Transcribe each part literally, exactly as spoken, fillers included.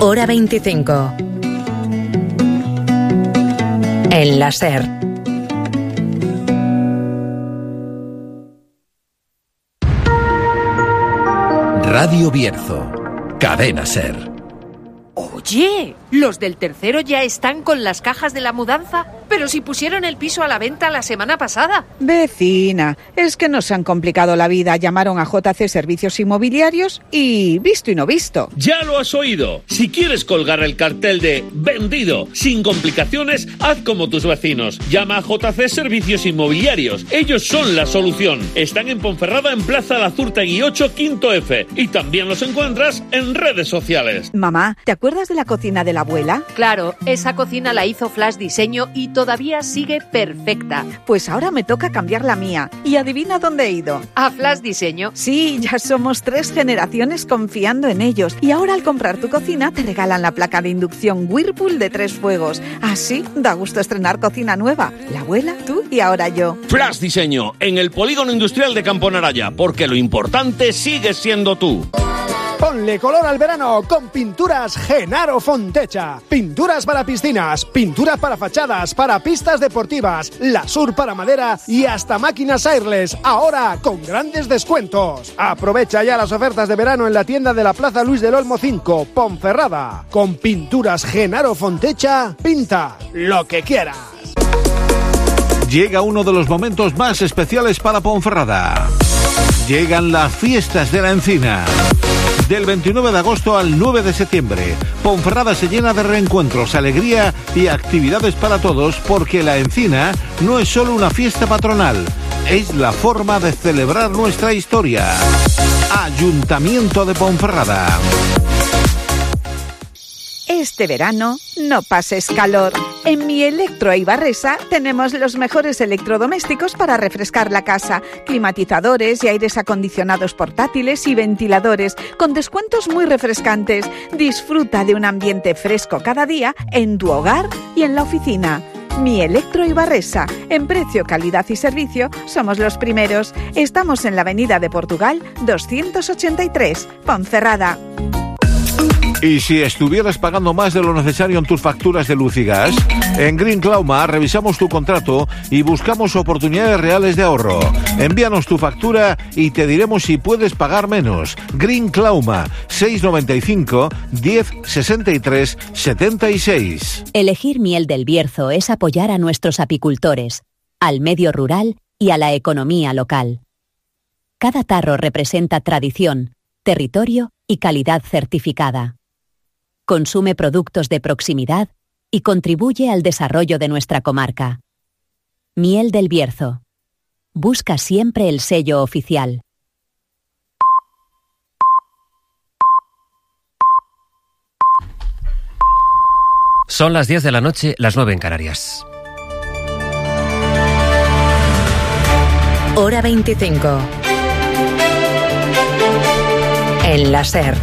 Hora veinticinco. En la SER. Radio Bierzo. Cadena SER. Oye, ¿los del tercero ya están con las cajas de la mudanza? Pero si pusieron el piso a la venta la semana pasada. Vecina, es que nos han complicado la vida. Llamaron a J C Servicios Inmobiliarios y visto y no visto. Ya lo has oído. Si quieres colgar el cartel de vendido sin complicaciones, haz como tus vecinos. Llama a J C Servicios Inmobiliarios. Ellos son la solución. Están en Ponferrada, en Plaza Lazurtegui ocho, quinto F. Y también los encuentras en redes sociales. Mamá, ¿te acuerdas de la cocina de la abuela? Claro, esa cocina la hizo Flash Diseño y todavía sigue perfecta. Pues ahora me toca cambiar la mía. ¿Y adivina dónde he ido? ¿A Flash Diseño? Sí, ya somos tres generaciones confiando en ellos. Y ahora al comprar tu cocina te regalan la placa de inducción Whirlpool de tres fuegos. Así da gusto estrenar cocina nueva. La abuela, tú y ahora yo. Flash Diseño, en el Polígono Industrial de Campo Naraya, porque lo importante sigue siendo tú. Ponle color al verano con Pinturas Genaro Fontecha. Pinturas para piscinas, pinturas para fachadas, para pistas deportivas, lasur para madera y hasta máquinas airless. Ahora con grandes descuentos. Aprovecha ya las ofertas de verano en la tienda de la Plaza Luis del Olmo cinco, Ponferrada. Con Pinturas Genaro Fontecha, pinta lo que quieras. Llega uno de los momentos más especiales para Ponferrada. Llegan las fiestas de la Encina. Del veintinueve de agosto al nueve de septiembre, Ponferrada se llena de reencuentros, alegría y actividades para todos, porque la Encina no es solo una fiesta patronal, es la forma de celebrar nuestra historia. Ayuntamiento de Ponferrada. Este verano no pases calor. En Mi Electro Ibarresa tenemos los mejores electrodomésticos para refrescar la casa, climatizadores y aires acondicionados portátiles y ventiladores, con descuentos muy refrescantes. Disfruta de un ambiente fresco cada día en tu hogar y en la oficina. Mi Electro Ibarresa. En precio, calidad y servicio somos los primeros. Estamos en la Avenida de Portugal doscientos ochenta y tres, Ponferrada. Y si estuvieras pagando más de lo necesario en tus facturas de luz y gas, en Green Clauma revisamos tu contrato y buscamos oportunidades reales de ahorro. Envíanos tu factura y te diremos si puedes pagar menos. Green Clauma, seis noventa y cinco, diez, sesenta y tres, setenta y seis. Elegir Miel del Bierzo es apoyar a nuestros apicultores, al medio rural y a la economía local. Cada tarro representa tradición, territorio y calidad certificada. Consume productos de proximidad y contribuye al desarrollo de nuestra comarca. Miel del Bierzo. Busca siempre el sello oficial. Son las diez de la noche, las nueve en Canarias. Hora veinticinco. En la SER.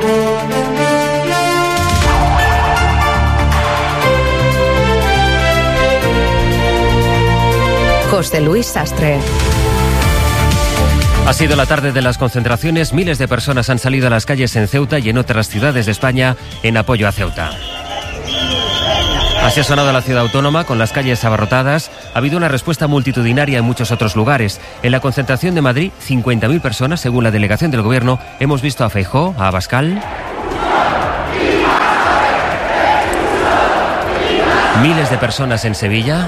José Luis Sastre. Ha sido la tarde de las concentraciones. Miles de personas han salido a las calles en Ceuta y en otras ciudades de España en apoyo a Ceuta. Así ha sonado la ciudad autónoma, con las calles abarrotadas. Ha habido una respuesta multitudinaria en muchos otros lugares. En la concentración de Madrid, cincuenta mil personas, según la delegación del Gobierno. Hemos visto a Feijóo, a Abascal. Miles de personas en Sevilla.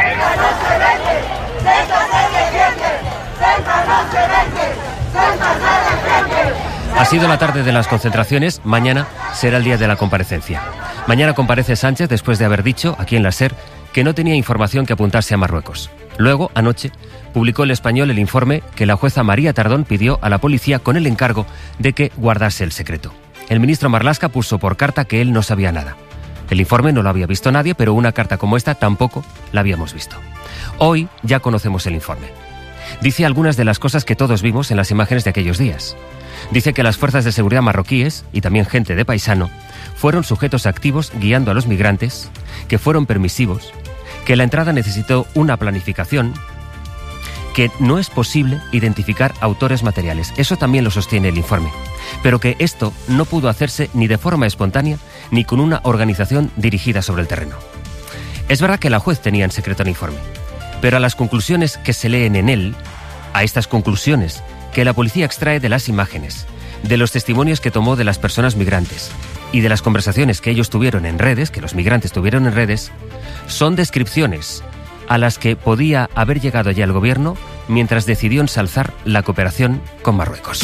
Ha sido la tarde de las concentraciones. Mañana será el día de la comparecencia. Mañana comparece Sánchez después de haber dicho, aquí en la SER, que no tenía información que apuntarse a Marruecos. Luego, anoche, publicó El Español el informe que la jueza María Tardón pidió a la policía con el encargo de que guardase el secreto. El ministro Marlaska puso por carta que él no sabía nada. El informe no lo había visto nadie, pero una carta como esta tampoco la habíamos visto. Hoy ya conocemos el informe. Dice algunas de las cosas que todos vimos en las imágenes de aquellos días. Dice que las fuerzas de seguridad marroquíes, y también gente de paisano, fueron sujetos activos guiando a los migrantes, que fueron permisivos, que la entrada necesitó una planificación, que no es posible identificar autores materiales. Eso también lo sostiene el informe. Pero que esto no pudo hacerse ni de forma espontánea ni con una organización dirigida sobre el terreno. Es verdad que la juez tenía en secreto el informe, pero a las conclusiones que se leen en él, a estas conclusiones que la policía extrae de las imágenes, de los testimonios que tomó de las personas migrantes y de las conversaciones que ellos tuvieron en redes, que los migrantes tuvieron en redes, son descripciones a las que podía haber llegado ya el gobierno mientras decidió ensalzar la cooperación con Marruecos.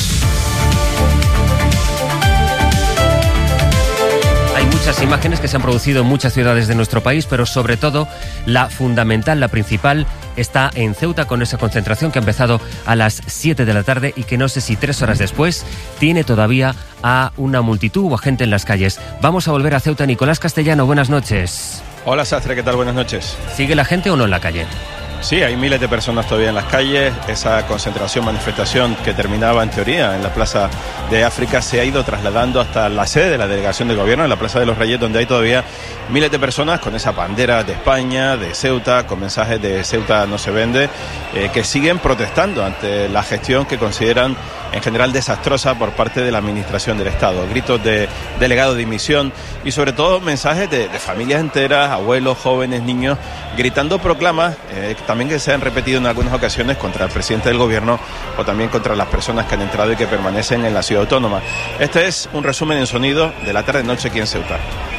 Hay muchas imágenes que se han producido en muchas ciudades de nuestro país, pero sobre todo la fundamental, la principal, está en Ceuta con esa concentración que ha empezado a las siete de la tarde y que no sé si tres horas después tiene todavía a una multitud o a gente en las calles. Vamos a volver a Ceuta. Nicolás Castellano, buenas noches. Hola Sastre, ¿qué tal? Buenas noches. ¿Sigue la gente o no en la calle? Sí, hay miles de personas todavía en las calles. Esa concentración, manifestación que terminaba en teoría en la Plaza de África se ha ido trasladando hasta la sede de la delegación de gobierno, en la Plaza de los Reyes, donde hay todavía miles de personas con esa bandera de España, de Ceuta, con mensajes de Ceuta no se vende, eh, que siguen protestando ante la gestión que consideran en general desastrosa por parte de la administración del Estado. Gritos de delegado de dimisión y sobre todo mensajes de, de familias enteras, abuelos, jóvenes, niños, gritando proclamas eh, también que se han repetido en algunas ocasiones contra el presidente del gobierno o también contra las personas que han entrado y que permanecen en la ciudad autónoma. Este es un resumen en sonido de la tarde-noche aquí en Ceuta.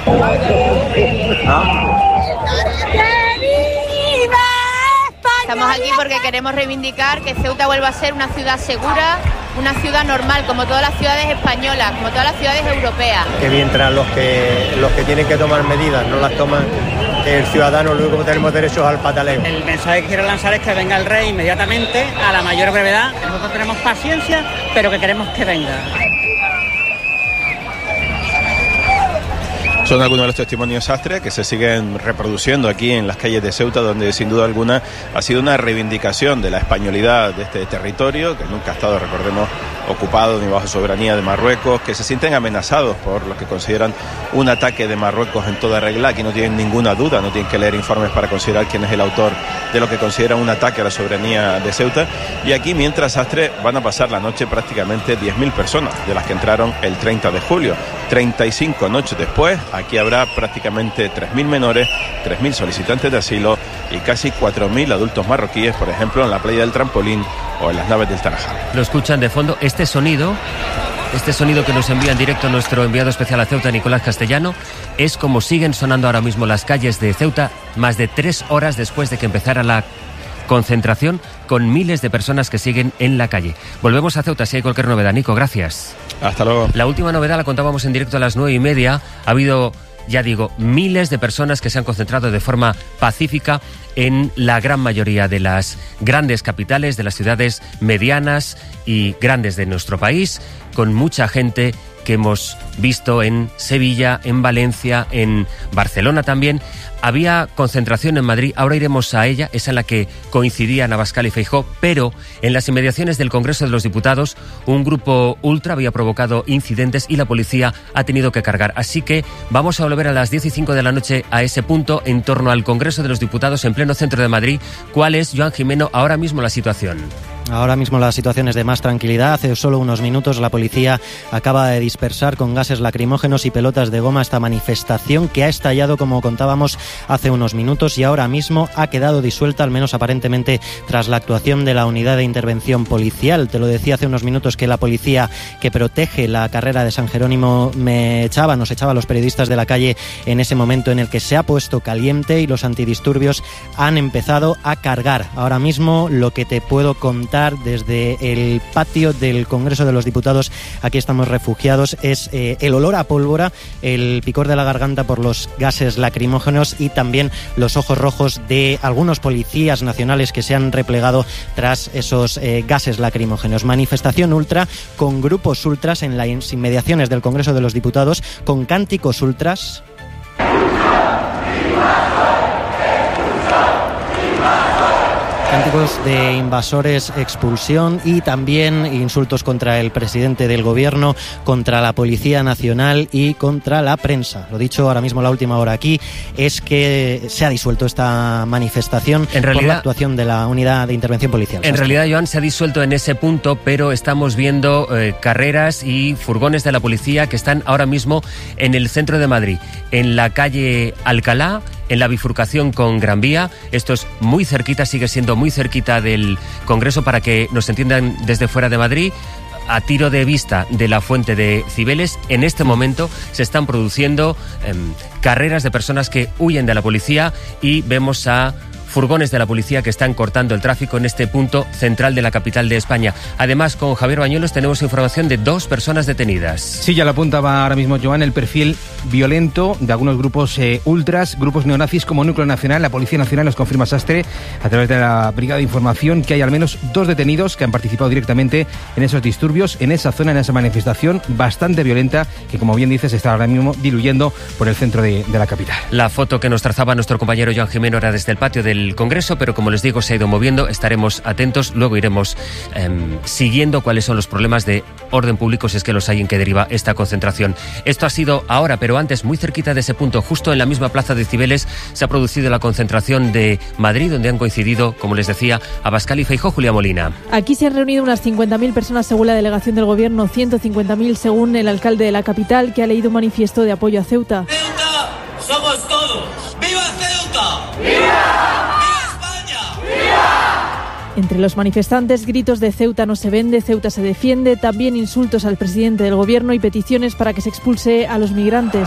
Estamos aquí porque queremos reivindicar que Ceuta vuelva a ser una ciudad segura, una ciudad normal, como todas las ciudades españolas, como todas las ciudades europeas. Que mientras los que los que tienen que tomar medidas no las toman, el ciudadano, lo único que tenemos derecho es al pataleo. El mensaje que quiero lanzar es que venga el rey inmediatamente, a la mayor brevedad. Nosotros tenemos paciencia, pero que queremos que venga. Son algunos de los testimonios Sastre que se siguen reproduciendo aquí en las calles de Ceuta, donde sin duda alguna ha sido una reivindicación de la españolidad de este territorio, que nunca ha estado, recordemos, ocupado ni bajo soberanía de Marruecos, que se sienten amenazados por lo que consideran un ataque de Marruecos en toda regla. Aquí no tienen ninguna duda, no tienen que leer informes para considerar quién es el autor de lo que consideran un ataque a la soberanía de Ceuta. Y aquí, mientras Sastre, van a pasar la noche prácticamente diez mil personas, de las que entraron el treinta de julio. treinta y cinco noches después, aquí habrá prácticamente tres mil menores, tres mil solicitantes de asilo y casi cuatro mil adultos marroquíes, por ejemplo, en la playa del Trampolín o en las naves del Tarajal. Lo escuchan de fondo. Este sonido, este sonido que nos envía en directo nuestro enviado especial a Ceuta, Nicolás Castellano, es como siguen sonando ahora mismo las calles de Ceuta, más de tres horas después de que empezara la concentración, con miles de personas que siguen en la calle. Volvemos a Ceuta si hay cualquier novedad. Nico, gracias. Hasta luego. La última novedad la contábamos en directo a las nueve y media. Ha habido, ya digo, miles de personas que se han concentrado de forma pacífica en la gran mayoría de las grandes capitales, de las ciudades medianas y grandes de nuestro país, con mucha gente que hemos visto en Sevilla, en Valencia, en Barcelona también. Había concentración en Madrid, ahora iremos a ella, es en la que coincidían Abascal y Feijóo, pero en las inmediaciones del Congreso de los Diputados un grupo ultra había provocado incidentes y la policía ha tenido que cargar. Así que vamos a volver a las diez y cinco de la noche a ese punto, en torno al Congreso de los Diputados en pleno centro de Madrid. ¿Cuál es, Joan Jimeno, ahora mismo la situación? Ahora mismo la situación es de más tranquilidad. Hace solo unos minutos la policía acaba de dispersar con gases lacrimógenos y pelotas de goma esta manifestación que ha estallado, como contábamos, hace unos minutos y ahora mismo ha quedado disuelta, al menos aparentemente, tras la actuación de la unidad de intervención policial. Te lo decía hace unos minutos que la policía que protege la carrera de San Jerónimo me echaba, nos echaba a los periodistas de la calle en ese momento en el que se ha puesto caliente y los antidisturbios han empezado a cargar. Ahora mismo lo que te puedo contar desde el patio del Congreso de los Diputados, aquí estamos refugiados, es eh, el olor a pólvora, el picor de la garganta por los gases lacrimógenos y también los ojos rojos de algunos policías nacionales que se han replegado tras esos eh, gases lacrimógenos. Manifestación ultra con grupos ultras en las inmediaciones del Congreso de los Diputados, con cánticos ultras. Cánticos de invasores, expulsión y también insultos contra el presidente del gobierno, contra la Policía Nacional y contra la prensa. Lo dicho, ahora mismo la última hora aquí es que se ha disuelto esta manifestación en realidad, por la actuación de la Unidad de Intervención Policial. En realidad, Joan, se ha disuelto en ese punto, pero estamos viendo eh, carreras y furgones de la policía que están ahora mismo en el centro de Madrid, en la calle Alcalá, en la bifurcación con Gran Vía. Esto es muy cerquita, sigue siendo muy cerquita del Congreso, para que nos entiendan desde fuera de Madrid. A tiro de vista de la Fuente de Cibeles, en este momento se están produciendo eh, carreras de personas que huyen de la policía y vemos a furgones de la policía que están cortando el tráfico en este punto central de la capital de España. Además, con Javier Bañuelos tenemos información de dos personas detenidas. Sí, ya lo apuntaba ahora mismo Joan, el perfil violento de algunos grupos eh, ultras, grupos neonazis como Núcleo Nacional. La Policía Nacional nos confirma, Sastre, a través de la Brigada de Información, que hay al menos dos detenidos que han participado directamente en esos disturbios, en esa zona, en esa manifestación bastante violenta que, como bien dices, está ahora mismo diluyendo por el centro de, de la capital. La foto que nos trazaba nuestro compañero Joan Jimeno era desde el patio del el Congreso, pero como les digo, se ha ido moviendo, estaremos atentos, luego iremos eh, siguiendo cuáles son los problemas de orden público, si es que los hay, en que deriva esta concentración. Esto ha sido ahora, pero antes, muy cerquita de ese punto, justo en la misma plaza de Cibeles, se ha producido la concentración de Madrid, donde han coincidido, como les decía, Abascal y Feijóo. Julia Molina. Aquí se han reunido unas cincuenta mil personas según la delegación del Gobierno, ciento cincuenta mil según el alcalde de la capital, que ha leído un manifiesto de apoyo a Ceuta. ¡Ceuta somos todos! ¡Viva Ceuta! ¡Viva! Entre los manifestantes, gritos de Ceuta no se vende, Ceuta se defiende, también insultos al presidente del gobierno y peticiones para que se expulse a los migrantes.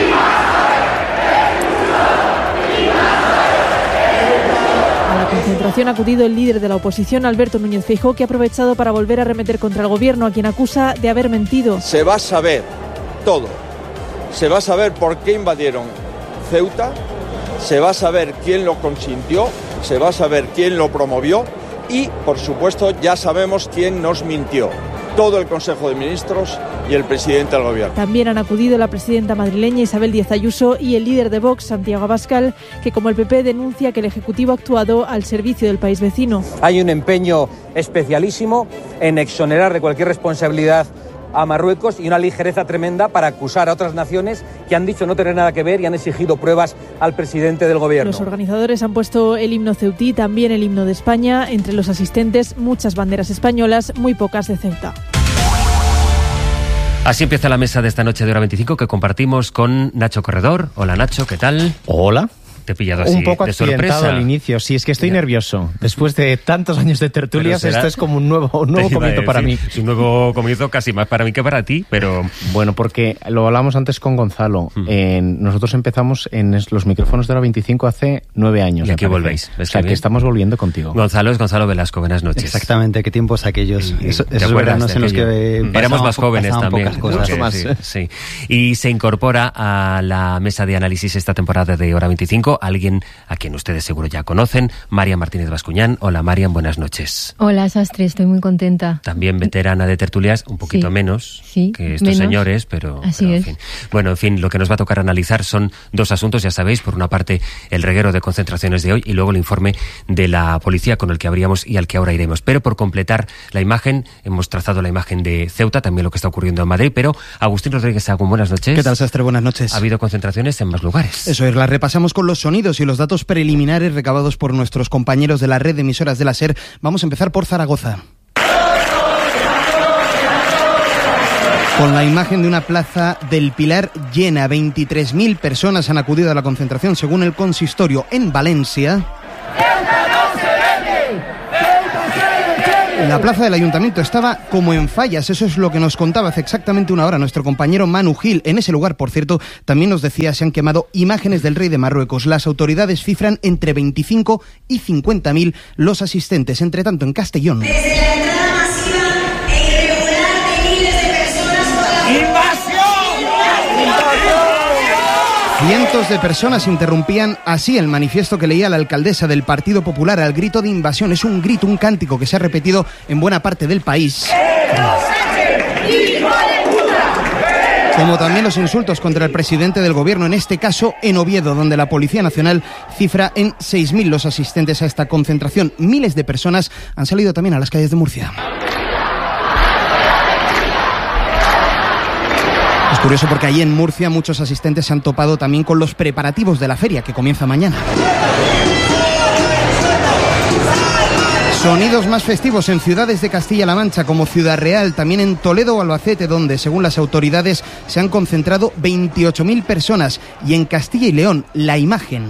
A la concentración ha acudido el líder de la oposición, Alberto Núñez Feijóo, que ha aprovechado para volver a arremeter contra el gobierno, a quien acusa de haber mentido. Se va a saber todo. Se va a saber por qué invadieron Ceuta, se va a saber quién lo consintió, se va a saber quién lo promovió y, por supuesto, ya sabemos quién nos mintió. Todo el Consejo de Ministros y el presidente del Gobierno. También han acudido la presidenta madrileña Isabel Díaz Ayuso y el líder de Vox, Santiago Abascal, que, como el P P, denuncia que el Ejecutivo ha actuado al servicio del país vecino. Hay un empeño especialísimo en exonerar de cualquier responsabilidad a Marruecos y una ligereza tremenda para acusar a otras naciones que han dicho no tener nada que ver y han exigido pruebas al presidente del gobierno. Los organizadores han puesto el himno ceutí, también el himno de España. Entre los asistentes, muchas banderas españolas, muy pocas de Ceuta. Así empieza la mesa de esta noche de Hora veinticinco que compartimos con Nacho Corredor. He Nacho, ¿qué tal? Hola. Te he pillado así un poco de accidentado sorpresa al inicio, sí, es que estoy ya. nervioso. Después de tantos años de tertulias, será... esto es como un nuevo, un nuevo comienzo para mí. Es un nuevo comienzo casi más para mí que para ti, pero... Bueno, porque lo hablamos antes con Gonzalo. Mm. En, nosotros empezamos en los micrófonos de Hora veinticinco hace nueve años. Y aquí volvéis. O sea, que, que estamos volviendo contigo. Gonzalo es Gonzalo Velasco, buenas noches. Exactamente, qué tiempos aquellos. Y, eso, esos veranos en los que... Éramos más jóvenes también. Cosas. Mucho más. Sí, sí. Y se incorpora a la mesa de análisis esta temporada de Hora veinticinco alguien a quien ustedes seguro ya conocen, Marian Martínez Bascuñán. Hola, Marian, buenas noches. Hola, Sastre, estoy muy contenta. También veterana de tertulias, un poquito sí, menos sí, que estos menos. señores, pero, Así pero en es. fin. Bueno, en fin, lo que nos va a tocar analizar son dos asuntos, ya sabéis, por una parte el reguero de concentraciones de hoy y luego el informe de la policía con el que abríamos y al que ahora iremos. Pero por completar la imagen, hemos trazado la imagen de Ceuta, también lo que está ocurriendo en Madrid, pero Agustín Rodríguez Sagún, buenas noches. ¿Qué tal, Sastre? Buenas noches. Ha habido concentraciones en más lugares. Eso es, las repasamos con los sonidos y los datos preliminares recabados por nuestros compañeros de la red de emisoras de la SER. Vamos a empezar por Zaragoza. Con la imagen de una plaza del Pilar llena, veintitrés mil personas han acudido a la concentración según el consistorio. En Valencia, la plaza del ayuntamiento estaba como en fallas, eso es lo que nos contaba hace exactamente una hora nuestro compañero Manu Gil. En ese lugar, por cierto, también nos decía, se han quemado imágenes del rey de Marruecos. Las autoridades cifran entre veinticinco y cincuenta mil los asistentes. Entre tanto, en Castellón... Desde la entrada masiva e irregular de miles de personas por la... ¡Invasión! ¡Invasión! Cientos de personas interrumpían así el manifiesto que leía la alcaldesa del Partido Popular al grito de invasión. Es un grito, un cántico que se ha repetido en buena parte del país. Como también los insultos contra el presidente del gobierno, en este caso en Oviedo, donde la Policía Nacional cifra en seis mil los asistentes a esta concentración. Miles de personas han salido también a las calles de Murcia. Es curioso porque allí en Murcia muchos asistentes se han topado también con los preparativos de la feria que comienza mañana. Sonidos más festivos en ciudades de Castilla-La Mancha como Ciudad Real, también en Toledo o Albacete, donde según las autoridades se han concentrado veintiocho mil personas, y en Castilla y León la imagen,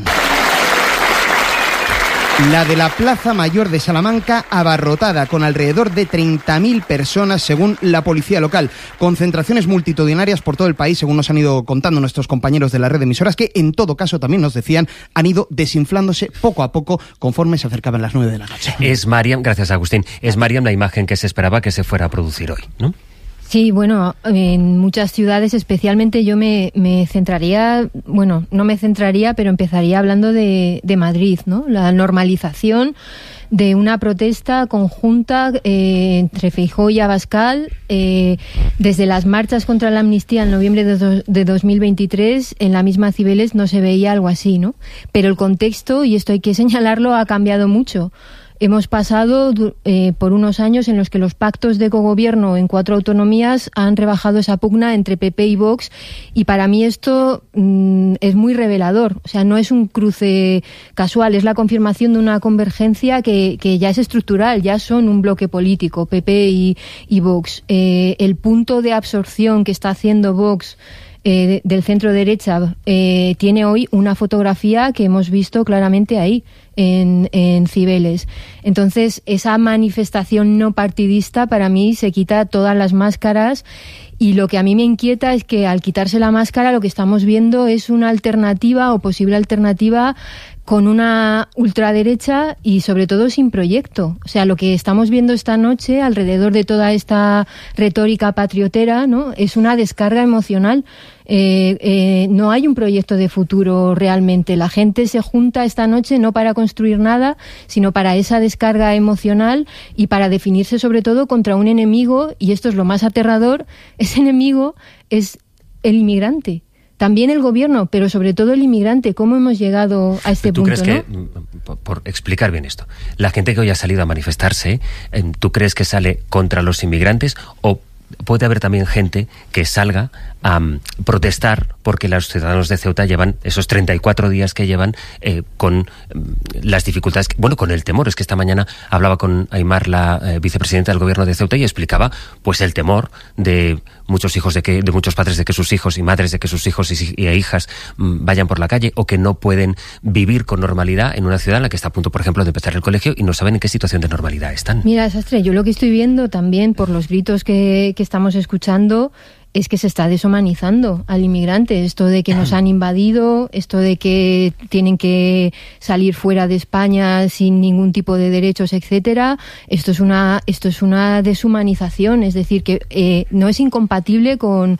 la de la Plaza Mayor de Salamanca, abarrotada con alrededor de treinta mil personas según la policía local. Concentraciones multitudinarias por todo el país, según nos han ido contando nuestros compañeros de la red de emisoras, que en todo caso también nos decían han ido desinflándose poco a poco conforme se acercaban las nueve de la noche. Es Mariam, gracias Agustín, es Mariam la imagen que se esperaba que se fuera a producir hoy, ¿no? Sí, bueno, en muchas ciudades, especialmente yo me, me centraría, bueno, no me centraría, pero empezaría hablando de, de Madrid, ¿no? La normalización de una protesta conjunta eh, entre Feijóo y Abascal, eh, desde las marchas contra la amnistía en noviembre de, do, de dos mil veintitrés, en la misma Cibeles no se veía algo así, ¿no? Pero el contexto, y esto hay que señalarlo, ha cambiado mucho. Hemos pasado eh, por unos años en los que los pactos de cogobierno en cuatro autonomías han rebajado esa pugna entre P P y Vox, y para mí esto mmm, es muy revelador. O sea, no es un cruce casual, es la confirmación de una convergencia que, que ya es estructural, ya son un bloque político, P P y, y Vox. Eh, el punto de absorción que está haciendo Vox Eh, del centro derecha eh, tiene hoy una fotografía que hemos visto claramente ahí en, en Cibeles. Entonces esa manifestación no partidista para mí se quita todas las máscaras, y lo que a mí me inquieta es que al quitarse la máscara lo que estamos viendo es una alternativa o posible alternativa con una ultraderecha y sobre todo sin proyecto. O sea, lo que estamos viendo esta noche alrededor de toda esta retórica patriotera, ¿no?, es una descarga emocional. Eh, eh, no hay un proyecto de futuro realmente. La gente se junta esta noche no para construir nada, sino para esa descarga emocional y para definirse sobre todo contra un enemigo, y esto es lo más aterrador, ese enemigo es el inmigrante. También el gobierno, pero sobre todo el inmigrante. ¿Cómo hemos llegado a este ¿Tú punto? crees ¿no? que, por explicar bien esto, la gente que hoy ha salido a manifestarse, ¿tú crees que sale contra los inmigrantes, o puede haber también gente que salga a um, protestar porque los ciudadanos de Ceuta llevan esos treinta y cuatro días que llevan eh, con um, las dificultades, que, bueno, con el temor? Es que esta mañana hablaba con Aymar, la eh, vicepresidenta del gobierno de Ceuta, y explicaba pues el temor de muchos hijos de que de muchos padres de que sus hijos y madres de que sus hijos y, y hijas um, vayan por la calle, o que no pueden vivir con normalidad en una ciudad en la que está a punto, por ejemplo, de empezar el colegio, y no saben en qué situación de normalidad están. Mira, Sastre, yo lo que estoy viendo también por los gritos que, que estamos escuchando es que se está deshumanizando al inmigrante. Esto de que nos han invadido, esto de que tienen que salir fuera de España sin ningún tipo de derechos, etcétera. Esto es una, esto es una deshumanización. Es decir, que eh, no es incompatible con,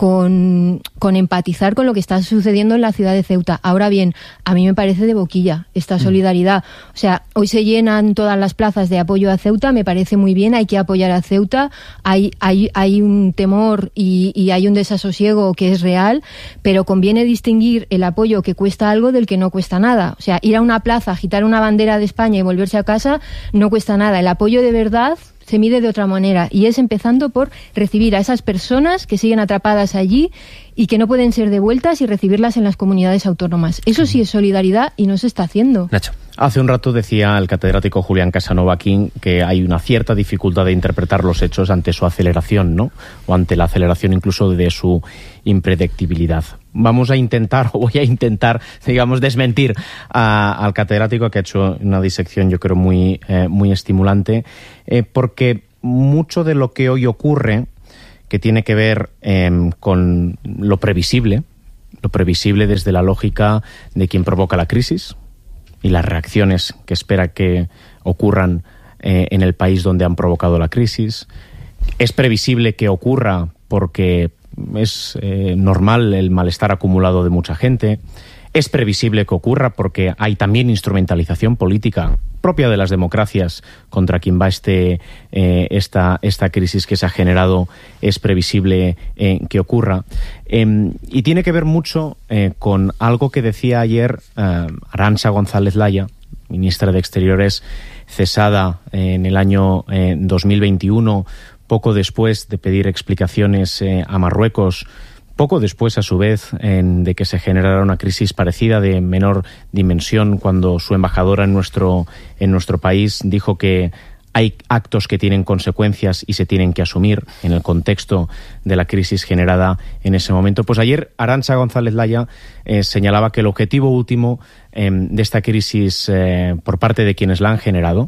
con, con empatizar con lo que está sucediendo en la ciudad de Ceuta. Ahora bien, a mí me parece de boquilla esta solidaridad. O sea, hoy se llenan todas las plazas de apoyo a Ceuta, me parece muy bien, hay que apoyar a Ceuta. Hay, hay, hay un temor y y hay un desasosiego que es real, pero conviene distinguir el apoyo que cuesta algo del que no cuesta nada. O sea, ir a una plaza, agitar una bandera de España y volverse a casa no cuesta nada. El apoyo de verdad se mide de otra manera, y es empezando por recibir a esas personas que siguen atrapadas allí y que no pueden ser devueltas, y recibirlas en las comunidades autónomas. Eso sí es solidaridad y no se está haciendo. Nacho. Hace un rato decía el catedrático Julián Casanova King que hay una cierta dificultad de interpretar los hechos ante su aceleración, ¿no? O ante la aceleración incluso de su impredictibilidad. Vamos a intentar, o voy a intentar, digamos, desmentir a, al catedrático, que ha hecho una disección, yo creo, muy, eh, muy estimulante, eh, porque mucho de lo que hoy ocurre, que tiene que ver eh, con lo previsible, lo previsible desde la lógica de quien provoca la crisis y las reacciones que espera que ocurran eh, en el país donde han provocado la crisis. Es previsible que ocurra porque es eh, normal el malestar acumulado de mucha gente. Es previsible que ocurra porque hay también instrumentalización política propia de las democracias contra quien va este, eh, esta, esta crisis que se ha generado. Es previsible eh, que ocurra. Eh, y tiene que ver mucho eh, con algo que decía ayer eh, Arantxa González Laya, ministra de Exteriores, cesada eh, en el año eh, dos mil veintiuno, poco después de pedir explicaciones eh, a Marruecos, poco después, a su vez, en, de que se generara una crisis parecida de menor dimensión, cuando su embajadora en nuestro, en nuestro país dijo que hay actos que tienen consecuencias y se tienen que asumir en el contexto de la crisis generada en ese momento. Pues ayer Arantxa González Laya eh, señalaba que el objetivo último eh, de esta crisis eh, por parte de quienes la han generado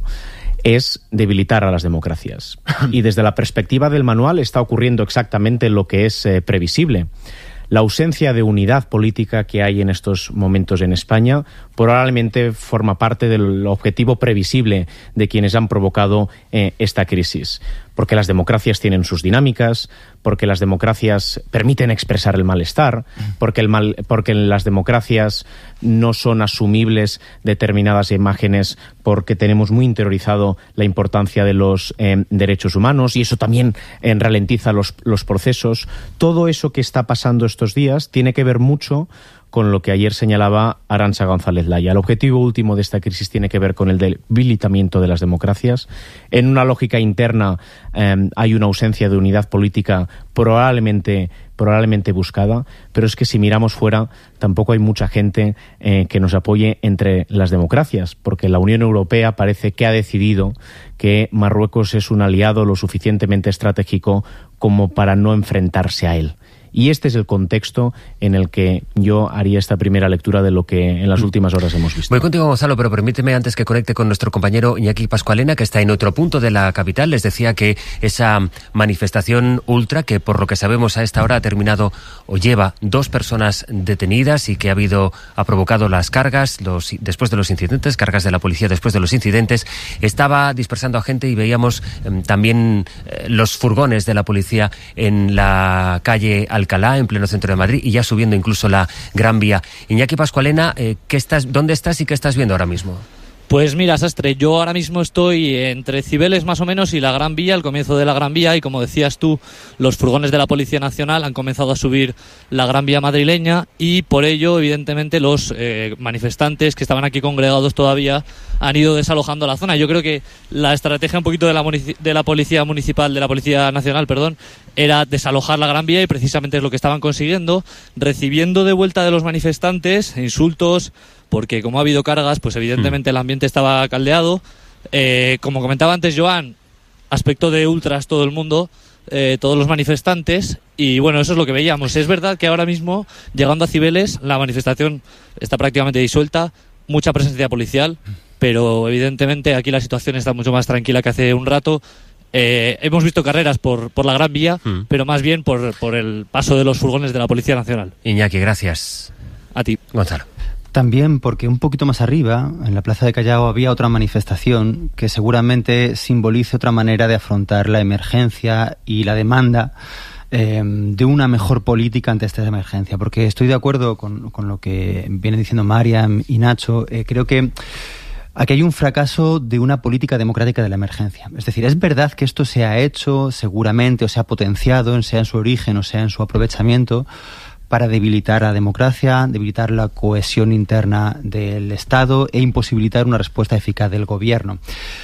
es debilitar a las democracias. Y desde la perspectiva del manual está ocurriendo exactamente lo que es eh, previsible. La ausencia de unidad política que hay en estos momentos en España probablemente forma parte del objetivo previsible de quienes han provocado eh, esta crisis. Porque las democracias tienen sus dinámicas, porque las democracias permiten expresar el malestar, porque, el mal, porque en las democracias no son asumibles determinadas imágenes, porque tenemos muy interiorizado la importancia de los eh, derechos humanos y eso también eh, ralentiza los, los procesos. Todo eso que está pasando estos días tiene que ver mucho con lo que ayer señalaba Arantxa González Laya. El objetivo último de esta crisis tiene que ver con el debilitamiento de las democracias. En una lógica interna eh, hay una ausencia de unidad política probablemente, probablemente buscada, pero es que si miramos fuera tampoco hay mucha gente eh, que nos apoye entre las democracias, porque la Unión Europea parece que ha decidido que Marruecos es un aliado lo suficientemente estratégico como para no enfrentarse a él. Y este es el contexto en el que yo haría esta primera lectura de lo que en las últimas horas hemos visto. Voy contigo, Gonzalo, pero permíteme antes que conecte con nuestro compañero Iñaki Pascualena, que está en otro punto de la capital. Les decía que esa manifestación ultra, que por lo que sabemos a esta hora ha terminado o lleva dos personas detenidas y que ha habido ha provocado las cargas los, después de los incidentes, cargas de la policía después de los incidentes, estaba dispersando a gente y veíamos eh, también eh, los furgones de la policía en la calle Alcalá, en pleno centro de Madrid, y ya subiendo incluso la Gran Vía. Iñaki Pascualena, eh, ¿qué estás, ¿dónde estás y qué estás viendo ahora mismo? Pues mira, Sastre, yo ahora mismo estoy entre Cibeles más o menos y la Gran Vía, el comienzo de la Gran Vía, y como decías tú, los furgones de la Policía Nacional han comenzado a subir la Gran Vía madrileña y por ello, evidentemente, los eh, manifestantes que estaban aquí congregados todavía han ido desalojando la zona. Yo creo que la estrategia un poquito de la, de la Policía Municipal, de la Policía Nacional, perdón, era desalojar la Gran Vía y precisamente es lo que estaban consiguiendo, recibiendo de vuelta de los manifestantes insultos, porque como ha habido cargas, pues evidentemente el ambiente estaba caldeado. Eh, como comentaba antes Joan, aspecto de ultras todo el mundo, eh, todos los manifestantes, y bueno, eso es lo que veíamos. Es verdad que ahora mismo, llegando a Cibeles, la manifestación está prácticamente disuelta, mucha presencia policial, pero evidentemente aquí la situación está mucho más tranquila que hace un rato. Eh, hemos visto carreras por, por la Gran Vía, mm. pero más bien por, por el paso de los furgones de la Policía Nacional. Iñaki, gracias. A ti. Gonzalo. También porque un poquito más arriba, en la Plaza de Callao, había otra manifestación que seguramente simbolice otra manera de afrontar la emergencia y la demanda eh, de una mejor política ante esta emergencia. Porque estoy de acuerdo con, con lo que vienen diciendo Mariam y Nacho. Eh, creo que aquí hay un fracaso de una política democrática de la emergencia. Es decir, es verdad que esto se ha hecho seguramente o se ha potenciado, sea en su origen o sea en su aprovechamiento, para debilitar la democracia, debilitar la cohesión interna del Estado e imposibilitar una respuesta eficaz del gobierno.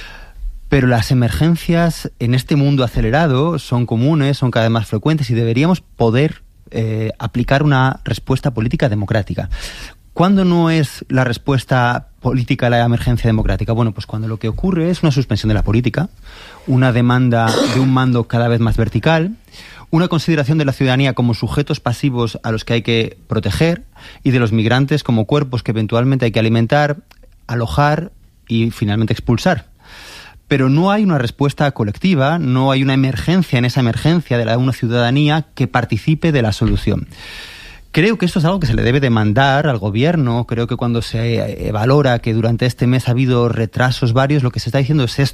Pero las emergencias en este mundo acelerado son comunes, son cada vez más frecuentes y deberíamos poder eh, aplicar una respuesta política democrática. ¿Cuándo no es la respuesta política a la emergencia democrática? Bueno, pues cuando lo que ocurre es una suspensión de la política, una demanda de un mando cada vez más vertical, una consideración de la ciudadanía como sujetos pasivos a los que hay que proteger y de los migrantes como cuerpos que eventualmente hay que alimentar, alojar y finalmente expulsar. Pero no hay una respuesta colectiva, no hay una emergencia en esa emergencia de la, una ciudadanía que participe de la solución. Creo que esto es algo que se le debe demandar al gobierno. Creo que cuando se valora que durante este mes ha habido retrasos varios, lo que se está diciendo es esto.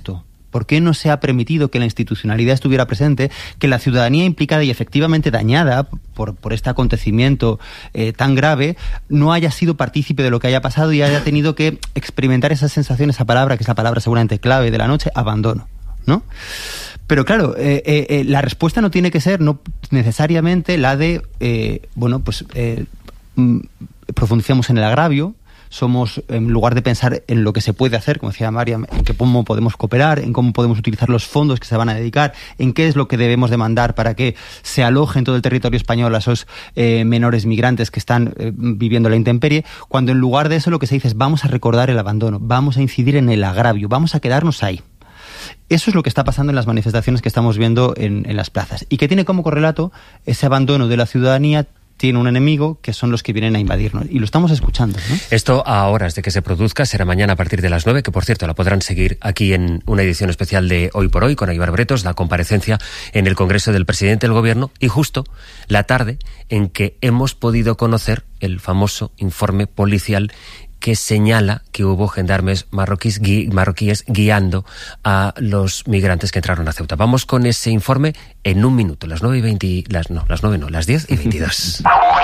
¿Por qué no se ha permitido que la institucionalidad estuviera presente, que la ciudadanía implicada y efectivamente dañada por, por este acontecimiento eh, tan grave no haya sido partícipe de lo que haya pasado y haya tenido que experimentar esa sensación, esa palabra, que es la palabra seguramente clave de la noche, abandono, ¿no? Pero claro, eh, eh, eh, la respuesta no tiene que ser no necesariamente la de, eh, bueno, pues eh, profundicemos en el agravio. Somos, en lugar de pensar en lo que se puede hacer, como decía Mariam, en que cómo podemos cooperar, en cómo podemos utilizar los fondos que se van a dedicar, en qué es lo que debemos demandar para que se alojen en todo el territorio español a esos eh, menores migrantes que están eh, viviendo la intemperie, cuando en lugar de eso lo que se dice es vamos a recordar el abandono, vamos a incidir en el agravio, vamos a quedarnos ahí. Eso es lo que está pasando en las manifestaciones que estamos viendo en, en las plazas y que tiene como correlato ese abandono de la ciudadanía. Tiene un enemigo que son los que vienen a invadirnos. Y lo estamos escuchando, ¿no? Esto a horas de que se produzca será mañana a partir de las nueve, que por cierto la podrán seguir aquí en una edición especial de Hoy por Hoy con Aíbar Bretos, la comparecencia en el Congreso del Presidente del Gobierno y justo la tarde en que hemos podido conocer el famoso informe policial que señala que hubo gendarmes marroquíes, gui, marroquíes guiando a los migrantes que entraron a Ceuta. Vamos con ese informe en un minuto, las nueve y veinte, las, no, las nueve no, las diez y veintidós.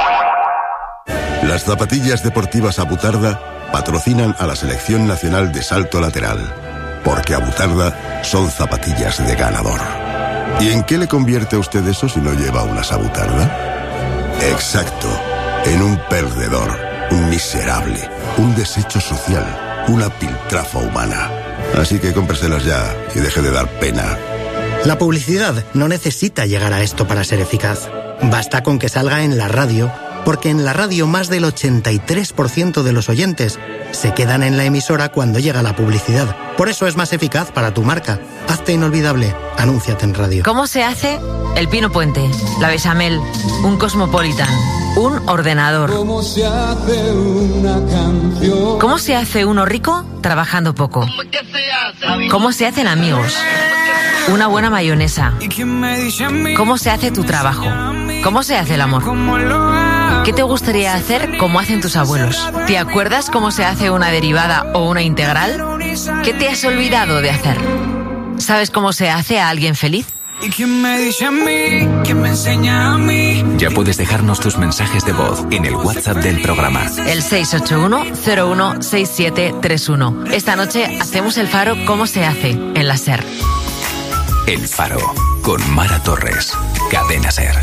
Las zapatillas deportivas Abutarda patrocinan a la Selección Nacional de Salto Lateral, porque Abutarda son zapatillas de ganador. ¿Y en qué le convierte a usted eso si no lleva unas Abutarda? Exacto, en un perdedor. Un miserable, un desecho social, una piltrafa humana. Así que cómpreselas ya y deje de dar pena. La publicidad no necesita llegar a esto para ser eficaz. Basta con que salga en la radio, porque en la radio más del ochenta y tres por ciento de los oyentes se quedan en la emisora cuando llega la publicidad. Por eso es más eficaz para tu marca. Hazte inolvidable. Anúnciate en radio. ¿Cómo se hace el pino puente, la bechamel, un Cosmopolitan, un ordenador? ¿Cómo se hace una canción? ¿Cómo se hace uno rico trabajando poco? ¿Cómo se hacen amigos? Una buena mayonesa. ¿Cómo se hace tu trabajo? ¿Cómo se hace el amor? ¿Qué te gustaría hacer como hacen tus abuelos? ¿Te acuerdas cómo se hace una derivada o una integral? ¿Qué te has olvidado de hacer? ¿Sabes cómo se hace a alguien feliz? ¿Y quién me dice a mí? ¿Quién me enseña a mí? Ya puedes dejarnos tus mensajes de voz en el WhatsApp del programa. El seis ocho uno cero uno seis siete tres uno. Esta noche hacemos el faro ¿Cómo se hace? En la SER. El Faro, con Mara Torres, Cadena SER.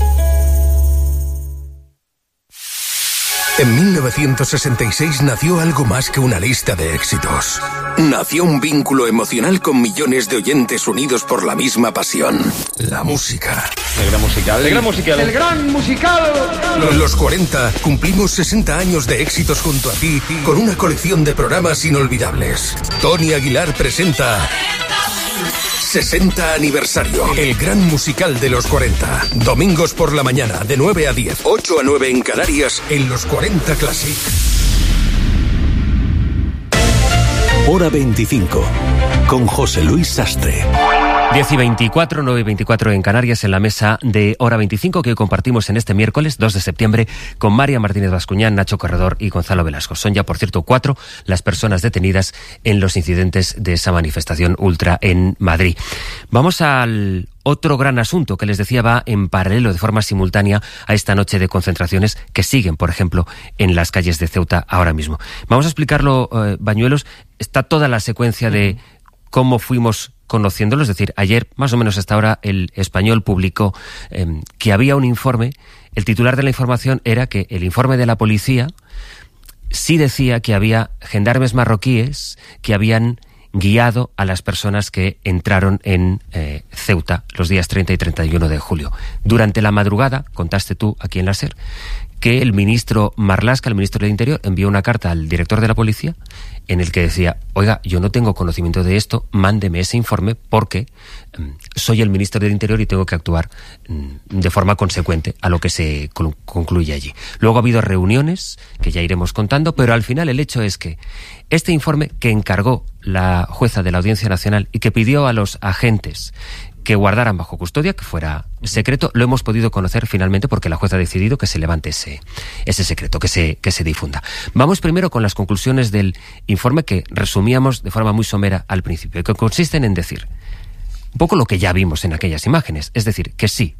En mil novecientos sesenta y seis nació algo más que una lista de éxitos. Nació un vínculo emocional con millones de oyentes unidos por la misma pasión. La música. El gran musical. El gran musical. El gran musical. En los cuarenta cumplimos sesenta años de éxitos junto a ti con una colección de programas inolvidables. Tony Aguilar presenta sesenta aniversario. El gran musical de los cuarenta. Domingos por la mañana, de nueve a diez. ocho a nueve en Canarias, en los cuarenta Classic. Hora veinticinco, con José Luis Sastre. diez y veinticuatro, nueve y veinticuatro en Canarias, en la mesa de Hora veinticinco que compartimos en este miércoles dos de septiembre con María Martínez Bascuñán, Nacho Corredor y Gonzalo Velasco. Son ya, por cierto, cuatro las personas detenidas en los incidentes de esa manifestación ultra en Madrid. Vamos al otro gran asunto que les decía va en paralelo de forma simultánea a esta noche de concentraciones que siguen, por ejemplo, en las calles de Ceuta ahora mismo. Vamos a explicarlo, eh, Bañuelos. Está toda la secuencia de cómo fuimos conociéndolo, es decir, ayer, más o menos hasta ahora, el Español publicó eh, que había un informe. El titular de la información era que el informe de la policía sí decía que había gendarmes marroquíes que habían guiado a las personas que entraron en eh, Ceuta los días treinta y treinta y uno de julio. Durante la madrugada, contaste tú aquí en la SER, que el ministro Marlaska, el ministro del Interior, envió una carta al director de la policía en el que decía, oiga, yo no tengo conocimiento de esto, mándeme ese informe porque um, soy el ministro del Interior y tengo que actuar um, de forma consecuente a lo que se cl- concluye allí. Luego ha habido reuniones que ya iremos contando, pero al final el hecho es que este informe que encargó la jueza de la Audiencia Nacional y que pidió a los agentes que guardaran bajo custodia, que fuera secreto. Lo hemos podido conocer finalmente porque la jueza ha decidido que se levante ese, ese secreto, que se, que se difunda. Vamos primero con las conclusiones del informe que resumíamos de forma muy somera al principio, que consisten en decir un poco lo que ya vimos en aquellas imágenes, es decir, que sí,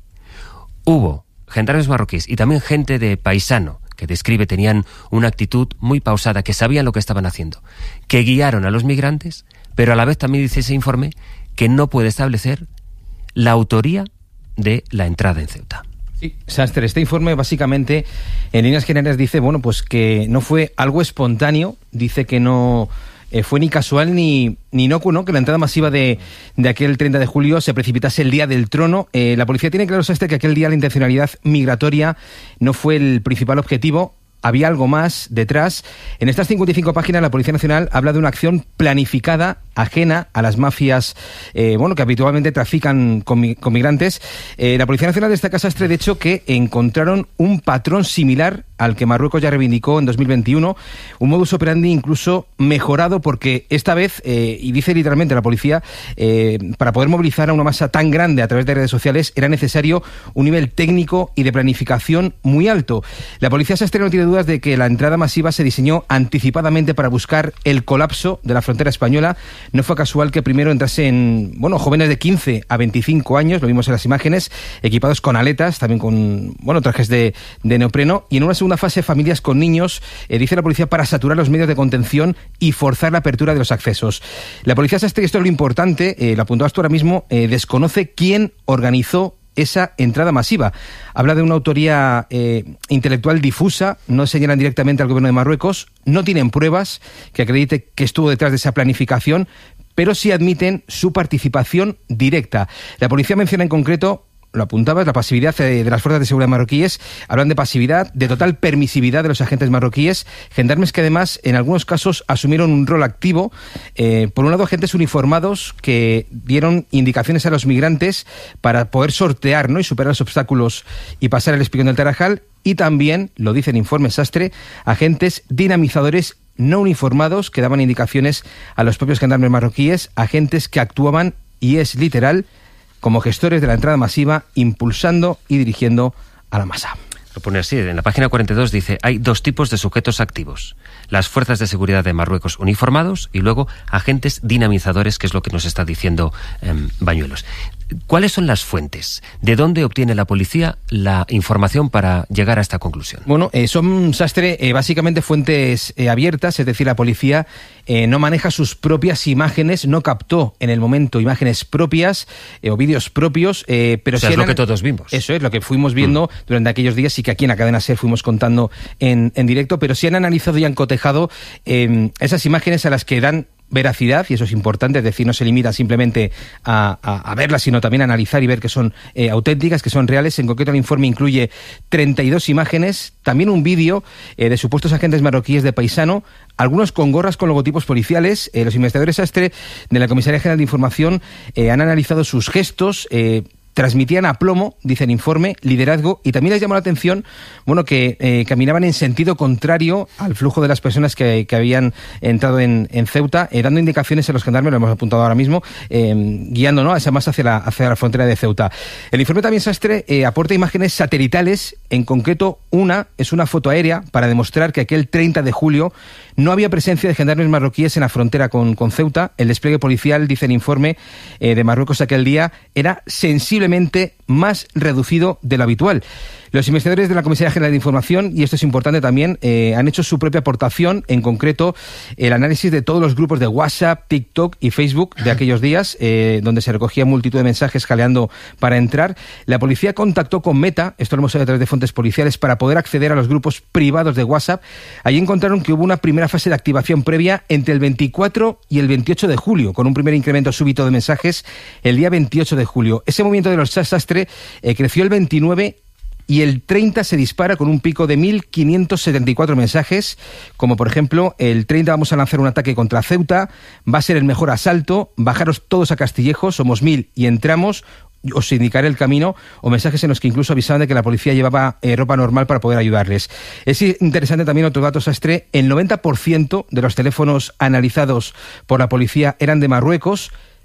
hubo gendarmes marroquíes y también gente de paisano que describe tenían una actitud muy pausada, que sabían lo que estaban haciendo, que guiaron a los migrantes, pero a la vez también dice ese informe que no puede establecer la autoría de la entrada en Ceuta. Sí, Sastre, este informe básicamente en líneas generales dice, bueno, pues que no fue algo espontáneo, dice que no eh, fue ni casual ni, ni inocuo, ¿no?, que la entrada masiva de, de aquel treinta de julio se precipitase el día del trono. Eh, la policía tiene claro, Sastre, que aquel día la intencionalidad migratoria no fue el principal objetivo. Había algo más detrás. En estas cincuenta y cinco páginas la Policía Nacional habla de una acción planificada, ajena a las mafias eh, bueno, que habitualmente trafican con, mi, con migrantes. Eh, la Policía Nacional destaca, Sastre, de hecho, que encontraron un patrón similar al que Marruecos ya reivindicó en dos mil veintiuno, un modus operandi incluso mejorado, porque esta vez, eh, y dice literalmente la policía, eh, para poder movilizar a una masa tan grande a través de redes sociales era necesario un nivel técnico y de planificación muy alto. La policía, Sastre, no tiene dudas de que la entrada masiva se diseñó anticipadamente para buscar el colapso de la frontera española. No fue casual que primero entrasen, bueno, jóvenes de quince a veinticinco años, lo vimos en las imágenes, equipados con aletas, también con, bueno, trajes de, de neopreno, y en una segunda fase familias con niños, eh, dice la policía, para saturar los medios de contención y forzar la apertura de los accesos. La policía, Sastre, esto es lo importante, eh, lo apuntabas tú ahora mismo, eh, desconoce quién organizó esa entrada masiva. Habla de una autoría eh, intelectual difusa, no señalan directamente al gobierno de Marruecos, no tienen pruebas que acredite que estuvo detrás de esa planificación, pero sí admiten su participación directa. La policía menciona en concreto, lo apuntabas, la pasividad de, de las fuerzas de seguridad marroquíes. Hablan de pasividad, de total permisividad de los agentes marroquíes, gendarmes que además en algunos casos asumieron un rol activo. Eh, por un lado, agentes uniformados que dieron indicaciones a los migrantes para poder sortear, ¿no?, y superar los obstáculos y pasar el espigón del Tarajal, y también, lo dice el informe Sastre, agentes dinamizadores no uniformados que daban indicaciones a los propios gendarmes marroquíes, agentes que actuaban, y es literal, como gestores de la entrada masiva, impulsando y dirigiendo a la masa. Lo pone así, en la página cuarenta y dos dice, hay dos tipos de sujetos activos: las fuerzas de seguridad de Marruecos uniformados y luego agentes dinamizadores, que es lo que nos está diciendo eh, Bañuelos. ¿Cuáles son las fuentes? ¿De dónde obtiene la policía la información para llegar a esta conclusión? Bueno, eh, son, Sastre, eh, básicamente fuentes eh, abiertas, es decir, la policía eh, no maneja sus propias imágenes, no captó en el momento imágenes propias eh, o vídeos propios, eh, pero o sea, sí es lo eran, que todos vimos. Eso es lo que fuimos viendo mm. durante aquellos días y que aquí en la cadena SER fuimos contando en, en directo, pero sí han analizado y han cotejado eh, esas imágenes a las que dan veracidad, y eso es importante, es decir, no se limita simplemente a, a, a verlas, sino también a analizar y ver que son eh, auténticas, que son reales. En concreto, el informe incluye treinta y dos imágenes, también un vídeo eh, de supuestos agentes marroquíes de paisano, algunos con gorras con logotipos policiales. Eh, los investigadores Sastre de la Comisaría General de Información eh, han analizado sus gestos, eh, transmitían aplomo, dice el informe, liderazgo, y también les llamó la atención, bueno, que eh, caminaban en sentido contrario al flujo de las personas que, que habían entrado en, en Ceuta, eh, dando indicaciones a los gendarmes, lo hemos apuntado ahora mismo, eh, guiando, ¿no?, a esa masa hacia la, hacia la frontera de Ceuta. El informe también, Sastre, eh, aporta imágenes satelitales, en concreto una es una foto aérea para demostrar que aquel treinta de julio no había presencia de gendarmes marroquíes en la frontera con, con Ceuta. El despliegue policial, dice el informe eh, de Marruecos aquel día, era sensible más reducido de lo habitual. Los investigadores de la Comisaría General de Información, y esto es importante también, eh, han hecho su propia aportación, en concreto el análisis de todos los grupos de WhatsApp, TikTok y Facebook de aquellos días, eh, donde se recogía multitud de mensajes jaleando para entrar. La policía contactó con Meta, esto lo hemos sabido a través de fuentes policiales, para poder acceder a los grupos privados de WhatsApp. Allí encontraron que hubo una primera fase de activación previa entre el veinticuatro y el veintiocho de julio, con un primer incremento súbito de mensajes el día veintiocho de julio. Ese movimiento de los Sastre eh, creció el veintinueve y el treinta se dispara con un pico de mil quinientos setenta y cuatro mensajes, como por ejemplo, el treinta vamos a lanzar un ataque contra Ceuta, va a ser el mejor asalto, bajaros todos a Castillejo, somos mil y entramos, os indicaré el camino, o mensajes en los que incluso avisaban de que la policía llevaba eh, ropa normal para poder ayudarles. Es interesante también otro dato, Sastre, el noventa por ciento de los teléfonos analizados por la policía eran de Marruecos,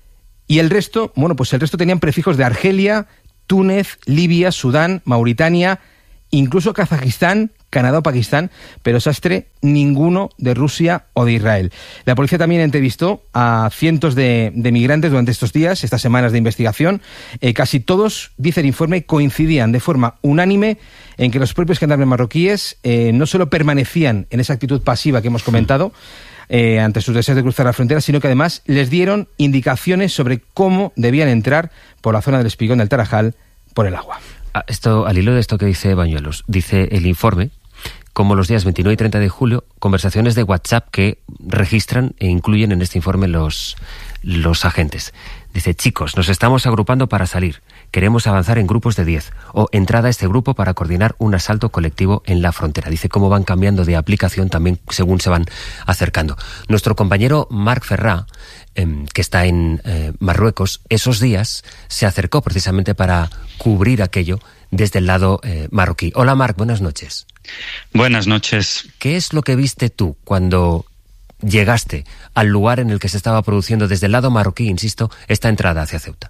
Y el resto, bueno, pues el resto tenían prefijos de Argelia, Túnez, Libia, Sudán, Mauritania, incluso Kazajistán, Canadá o Pakistán, pero Sastre, ninguno de Rusia o de Israel. La policía también entrevistó a cientos de, de migrantes durante estos días, estas semanas de investigación. Eh, casi todos, dice el informe, coincidían de forma unánime en que los propios gendarmes marroquíes eh, no solo permanecían en esa actitud pasiva que hemos comentado, eh, ante sus deseos de cruzar la frontera, sino que además les dieron indicaciones sobre cómo debían entrar por la zona del Espigón del Tarajal por el agua. Ah, esto, al hilo de esto que dice Bañuelos, dice el informe, como los días veintinueve y treinta de julio, conversaciones de WhatsApp que registran e incluyen en este informe los, los agentes. Dice, chicos, nos estamos agrupando para salir. Queremos avanzar en grupos de diez. O entrada a este grupo para coordinar un asalto colectivo en la frontera. Dice cómo van cambiando de aplicación también según se van acercando. Nuestro compañero Marc Ferrà, eh, que está en eh, Marruecos, esos días se acercó precisamente para cubrir aquello desde el lado eh, marroquí. Hola Marc, buenas noches. Buenas noches. ¿Qué es lo que viste tú cuando llegaste al lugar en el que se estaba produciendo desde el lado marroquí, insisto, esta entrada hacia Ceuta?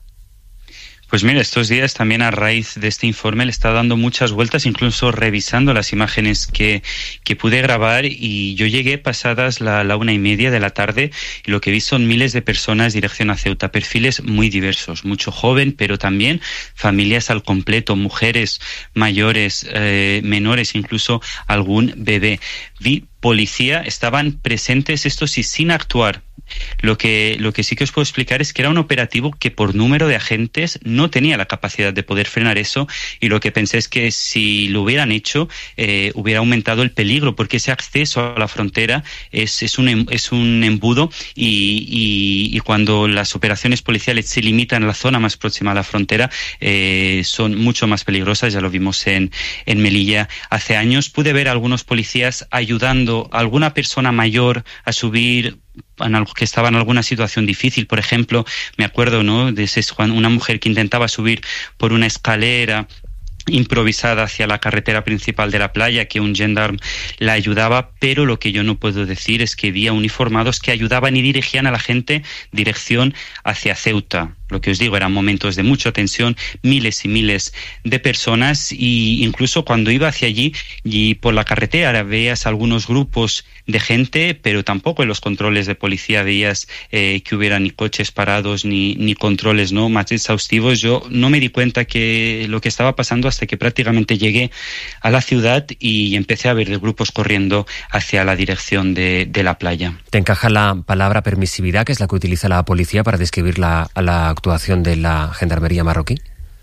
Pues mira, estos días también a raíz de este informe le está dando muchas vueltas, incluso revisando las imágenes que, que pude grabar, y yo llegué pasadas la, la una y media de la tarde y lo que vi son miles de personas dirección a Ceuta, perfiles muy diversos, mucho joven, pero también familias al completo, mujeres mayores, eh, menores, incluso algún bebé. Vi policía, estaban presentes, esto sí, sin actuar. Lo que, lo que sí que os puedo explicar es que era un operativo que por número de agentes no tenía la capacidad de poder frenar eso, y lo que pensé es que si lo hubieran hecho eh, hubiera aumentado el peligro, porque ese acceso a la frontera es, es, un, es un embudo y, y, y cuando las operaciones policiales se limitan a la zona más próxima a la frontera eh, son mucho más peligrosas. Ya lo vimos en, en Melilla hace años. Pude ver a algunos policías ayudando a alguna persona mayor a subir, que estaba en alguna situación difícil. Por ejemplo, me acuerdo, ¿no?, de ese, una mujer que intentaba subir por una escalera improvisada hacia la carretera principal de la playa, que un gendarme la ayudaba, pero lo que yo no puedo decir es que había uniformados que ayudaban y dirigían a la gente dirección hacia Ceuta. Lo que os digo, eran momentos de mucha tensión, miles y miles de personas, y incluso cuando iba hacia allí y por la carretera veías algunos grupos de gente, pero tampoco en los controles de policía veías eh, que hubiera ni coches parados ni, ni controles no más exhaustivos. Yo no me di cuenta que lo que estaba pasando hasta que prácticamente llegué a la ciudad y empecé a ver grupos corriendo hacia la dirección de, de la playa. ¿Te encaja la palabra permisividad, que es la que utiliza la policía para describir la, a la actuación de la gendarmería marroquí?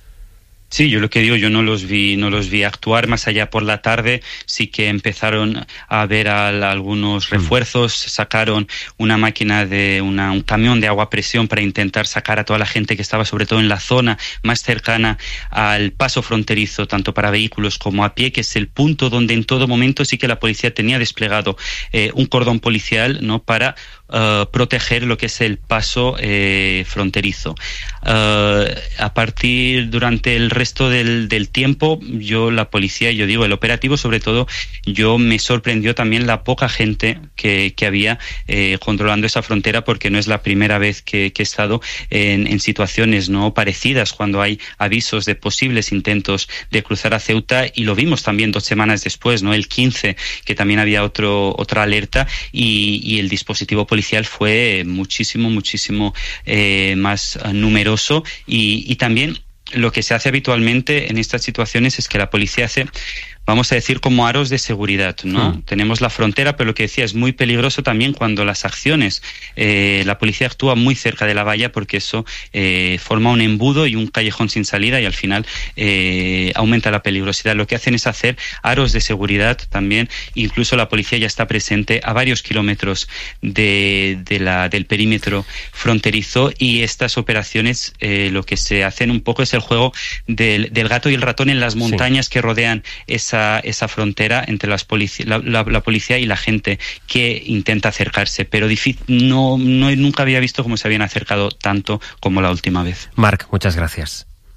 Sí, yo lo que digo, yo no los vi, no los vi actuar más allá por la tarde. Sí que empezaron a ver a, a algunos refuerzos, sacaron una máquina de una, un camión de agua a presión para intentar sacar a toda la gente que estaba sobre todo en la zona más cercana al paso fronterizo, tanto para vehículos como a pie, que es el punto donde en todo momento sí que la policía tenía desplegado eh, un cordón policial, ¿no?, para Uh, proteger lo que es el paso eh, fronterizo. Uh, a partir durante el resto del, del tiempo, yo la policía, yo digo el operativo sobre todo, yo me sorprendió también la poca gente que, que había eh, controlando esa frontera, porque no es la primera vez que, que he estado en, en situaciones no parecidas, cuando hay avisos de posibles intentos de cruzar a Ceuta, y lo vimos también dos semanas después, no el quince, que también había otro otra alerta, y, y el dispositivo policial fue muchísimo, muchísimo eh, más numeroso, y, y también lo que se hace habitualmente en estas situaciones es que la policía hace, vamos a decir, como aros de seguridad, ¿no? Mm. Tenemos la frontera, pero lo que decía es muy peligroso también cuando las acciones, eh, la policía actúa muy cerca de la valla, porque eso eh, forma un embudo y un callejón sin salida, y al final eh, aumenta la peligrosidad. Lo que hacen es hacer aros de seguridad también. Incluso la policía ya está presente a varios kilómetros de, de la, del perímetro fronterizo, y estas operaciones eh, lo que se hacen un poco es el juego del, del gato y el ratón en las montañas, sí, que rodean esa esa frontera entre las polici la, la, la policía y la gente que intenta acercarse, pero no, no nunca había visto cómo se habían acercado tanto como la última vez. Marc, muchas gracias.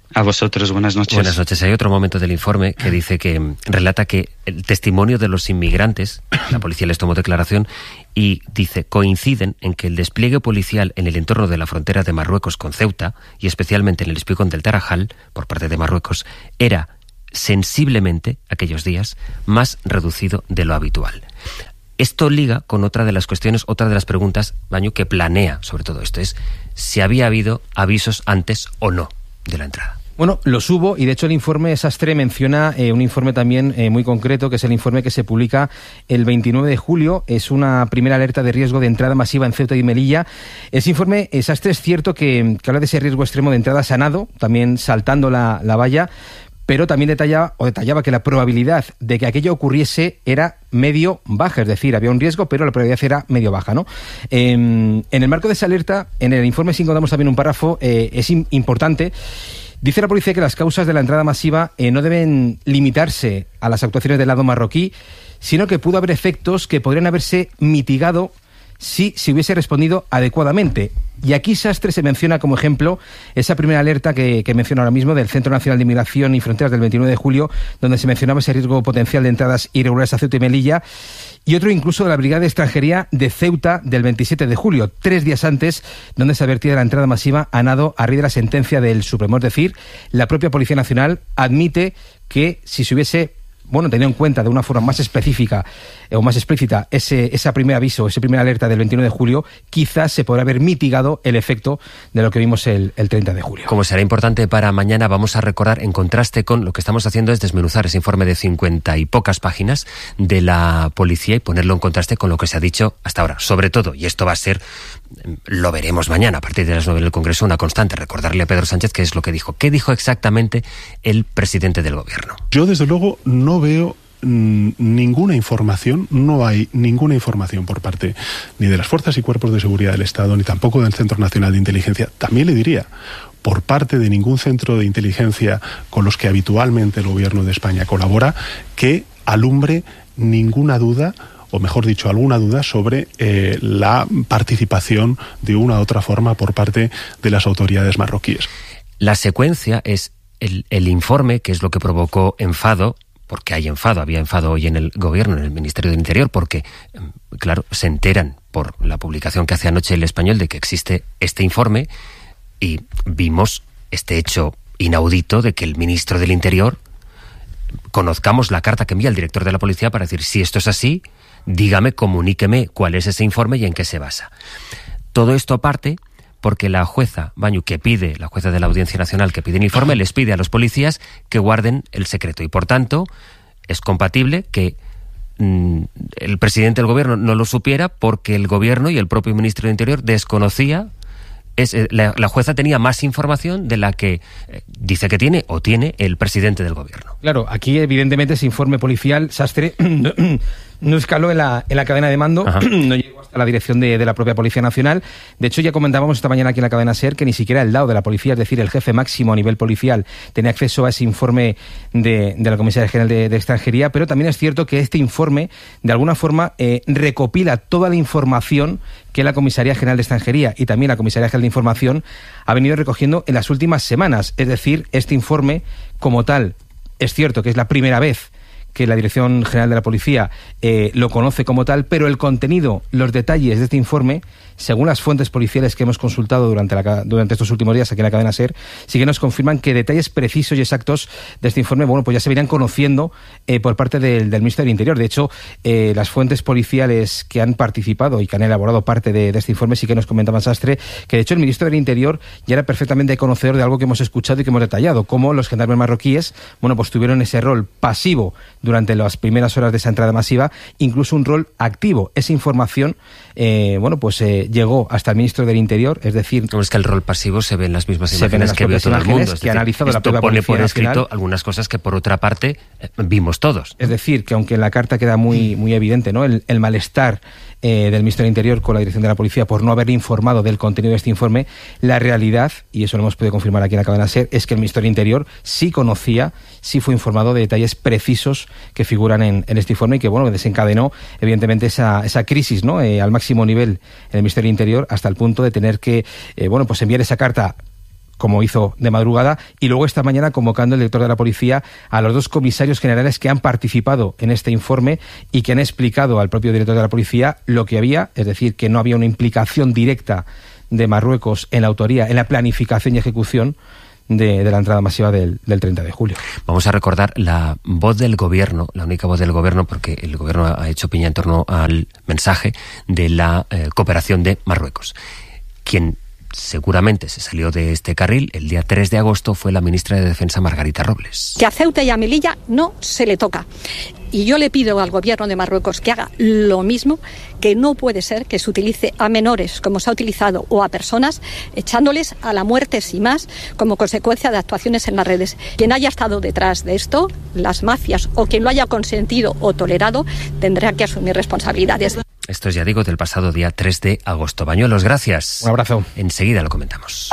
A vosotros, buenas noches. Buenas noches. Hay otro momento del informe que dice que relata que el testimonio de los inmigrantes, la policía les tomó declaración y dice, coinciden en que el despliegue policial en el entorno de la frontera de Marruecos con Ceuta, y especialmente en el espigón del Tarajal, por parte de Marruecos, era sensiblemente, aquellos días, más reducido de lo habitual. Esto liga con otra de las cuestiones, otra de las preguntas, Bañu, que planea sobre todo esto, es si había habido avisos antes o no de la entrada. Bueno, los hubo, y de hecho el informe Sastre menciona eh, un informe también eh, muy concreto, que es el informe que se publica el veintinueve de julio. Es una primera alerta de riesgo de entrada masiva en Ceuta y Melilla. Ese informe, eh, Sastre, es cierto que, que habla de ese riesgo extremo de entrada sanado, también saltando la, la valla, pero también detallaba, o detallaba que la probabilidad de que aquello ocurriese era medio baja, es decir, había un riesgo, pero la probabilidad era medio baja, ¿no? Eh, en el marco de esa alerta, en el informe sí encontramos también un párrafo, eh, es in, importante. Dice la policía que las causas de la entrada masiva eh, no deben limitarse a las actuaciones del lado marroquí, sino que pudo haber efectos que podrían haberse mitigado si se hubiese respondido adecuadamente. Y aquí, Sastre, se menciona como ejemplo esa primera alerta que, que menciono ahora mismo del Centro Nacional de Inmigración y Fronteras del veintinueve de julio, donde se mencionaba ese riesgo potencial de entradas irregulares a Ceuta y Melilla, y otro incluso de la Brigada de Extranjería de Ceuta del veintisiete de julio, tres días antes, donde se advertía de la entrada masiva a nado a raíz de la sentencia del Supremo. Es decir, la propia Policía Nacional admite que si se hubiese bueno, teniendo en cuenta de una forma más específica eh, o más explícita ese, ese primer aviso, ese primer alerta del veintinueve de julio, quizás se podrá haber mitigado el efecto de lo que vimos el, el treinta de julio. Como será importante para mañana, vamos a recordar, en contraste con lo que estamos haciendo, es desmenuzar ese informe de cincuenta y pocas páginas de la policía y ponerlo en contraste con lo que se ha dicho hasta ahora. Sobre todo, y esto va a ser, lo veremos mañana a partir de las nueve del Congreso, una constante, recordarle a Pedro Sánchez qué es lo que dijo. ¿Qué dijo exactamente el presidente del Gobierno? Yo, desde luego, no veo mmm, ninguna información, no hay ninguna información por parte ni de las fuerzas y cuerpos de seguridad del Estado, ni tampoco del Centro Nacional de Inteligencia. También le diría, por parte de ningún centro de inteligencia con los que habitualmente el Gobierno de España colabora, que alumbre ninguna duda, o mejor dicho, alguna duda sobre eh, la participación de una u otra forma por parte de las autoridades marroquíes. La secuencia es el, el informe, que es lo que provocó enfado, porque hay enfado, había enfado hoy en el Gobierno, en el Ministerio del Interior, porque, claro, se enteran por la publicación que hace anoche El Español de que existe este informe y vimos este hecho inaudito de que el ministro del Interior conozcamos la carta que envía el director de la policía para decir, si esto es así, dígame, comuníqueme cuál es ese informe y en qué se basa. Todo esto parte porque la jueza Bañu, que pide, la jueza de la Audiencia Nacional que pide el informe, les pide a los policías que guarden el secreto y, por tanto, es compatible que mmm, el presidente del Gobierno no lo supiera porque el Gobierno y el propio ministro del Interior desconocía. Es, la, la jueza tenía más información de la que eh, dice que tiene o tiene el presidente del Gobierno. Claro, aquí evidentemente ese informe policial, Sastre, no escaló en la, en la cadena de mando, no llegó hasta la dirección de, de la propia Policía Nacional. De hecho, ya comentábamos esta mañana aquí en la cadena SER que ni siquiera el lado de la policía, es decir, el jefe máximo a nivel policial, tenía acceso a ese informe de, de la Comisaría General de, de Extranjería, pero también es cierto que este informe, de alguna forma, eh, recopila toda la información que la Comisaría General de Extranjería y también la Comisaría General de Información ha venido recogiendo en las últimas semanas. Es decir, este informe, como tal, es cierto que es la primera vez que la Dirección General de la Policía eh, lo conoce como tal, pero el contenido, los detalles de este informe, según las fuentes policiales que hemos consultado durante, la, durante estos últimos días aquí en la cadena SER, sí que nos confirman que detalles precisos y exactos de este informe, bueno, pues ya se venían conociendo eh, por parte del, del Ministerio del Interior. De hecho, eh, las fuentes policiales que han participado y que han elaborado parte de, de este informe sí que nos comentaban, Sastre, que de hecho el Ministro del Interior ya era perfectamente conocedor de algo que hemos escuchado y que hemos detallado, cómo los gendarmes marroquíes, bueno, pues tuvieron ese rol pasivo durante las primeras horas de esa entrada masiva, incluso un rol activo. Esa información, eh, bueno, pues eh, llegó hasta el Ministro del Interior, es decir... No, es que el rol pasivo se ve en las mismas imágenes que vio todo el mundo. Es decir, que ha analizado esto la propia pone por Nacional. escrito algunas cosas que, por otra parte, eh, vimos todos. Es decir, que aunque en la carta queda muy, muy evidente, ¿no?, el, el malestar eh, del Ministro del Interior con la Dirección de la Policía por no haber informado del contenido de este informe, la realidad, y eso lo hemos podido confirmar aquí en la cadena SER, es que el Ministro del Interior sí conocía, sí fue informado de detalles precisos que figuran en, en este informe y que, bueno, desencadenó evidentemente esa, esa crisis, ¿no?, eh, al máximo nivel en el Ministerio del Interior, hasta el punto de tener que, eh, bueno, pues enviar esa carta como hizo de madrugada, y luego esta mañana convocando el director de la policía a los dos comisarios generales que han participado en este informe y que han explicado al propio director de la policía lo que había, es decir, que no había una implicación directa de Marruecos en la autoría, en la planificación y ejecución de, de la entrada masiva del, del treinta de julio. Vamos a recordar la voz del gobierno, la única voz del gobierno, porque el gobierno ha hecho piña en torno al mensaje de la eh, cooperación de Marruecos. Quien seguramente se salió de este carril el día tres de agosto fue la ministra de Defensa, Margarita Robles. Que a Ceuta y a Melilla no se le toca. Y yo le pido al gobierno de Marruecos que haga lo mismo, que no puede ser que se utilice a menores, como se ha utilizado, o a personas, echándoles a la muerte sin más, como consecuencia de actuaciones en las redes. Quien haya estado detrás de esto, las mafias, o quien lo haya consentido o tolerado, tendrá que asumir responsabilidades. Esto es, ya digo, del pasado día tres de agosto. Bañuelos, gracias. Un abrazo. Enseguida lo comentamos.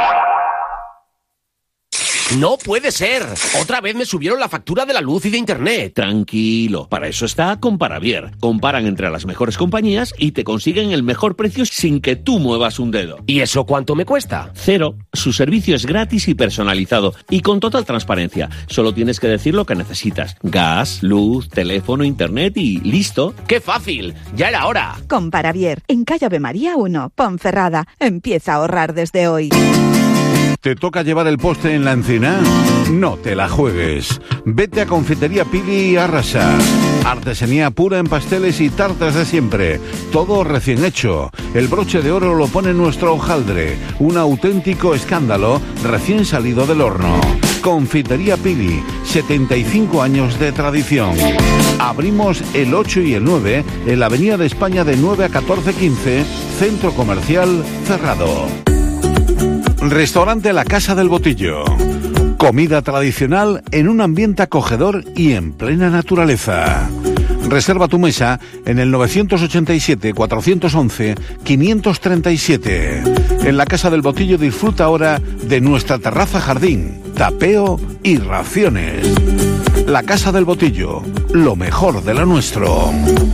¡No puede ser! Otra vez me subieron la factura de la luz y de internet. Tranquilo, para eso está Comparavier. Comparan entre las mejores compañías y te consiguen el mejor precio sin que tú muevas un dedo. ¿Y eso cuánto me cuesta? Cero. Su servicio es gratis y personalizado y con total transparencia. Solo tienes que decir lo que necesitas. Gas, luz, teléfono, internet y listo. ¡Qué fácil! ¡Ya era hora! Comparavier, en calle Ave María uno, Ponferrada. Empieza a ahorrar desde hoy. ¿Te toca llevar el postre en la encina? No te la juegues. Vete a Confitería Pili y arrasa. Artesanía pura en pasteles y tartas de siempre. Todo recién hecho. El broche de oro lo pone nuestro hojaldre. Un auténtico escándalo recién salido del horno. Confitería Pili, setenta y cinco años de tradición. Abrimos el ocho y el nueve en la Avenida de España de nueve a catorce quince, Centro Comercial Cerrado. Restaurante La Casa del Botillo. Comida tradicional en un ambiente acogedor y en plena naturaleza. Reserva tu mesa en el novecientos ochenta y siete, cuatrocientos once, quinientos treinta y siete. En La Casa del Botillo disfruta ahora de nuestra terraza jardín, tapeo y raciones. La Casa del Botillo, lo mejor de lo nuestro.